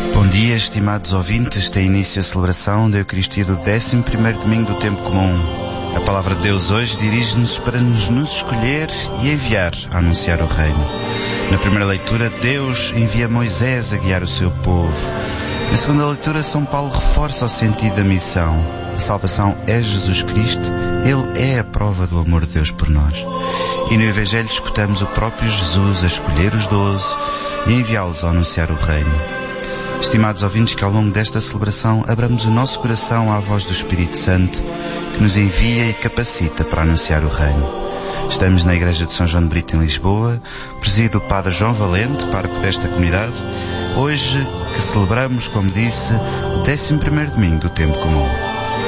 Bom dia, estimados ouvintes. Tem início a celebração da Eucaristia do 11º domingo do tempo comum. A palavra de Deus hoje dirige-nos para nos escolher e enviar a anunciar o reino. Na primeira leitura, Deus envia Moisés a guiar o seu povo. Na segunda leitura, São Paulo reforça o sentido da missão. A salvação é Jesus Cristo. Ele é a prova do amor de Deus por nós. E no Evangelho escutamos o próprio Jesus a escolher os 12 e enviá-los a anunciar o reino. Estimados ouvintes, que ao longo desta celebração abramos o nosso coração à voz do Espírito Santo, que nos envia e capacita para anunciar o reino. Estamos na Igreja de São João de Brito, em Lisboa, presido o Padre João Valente, pároco desta comunidade, hoje que celebramos, como disse, o 11º domingo do tempo comum.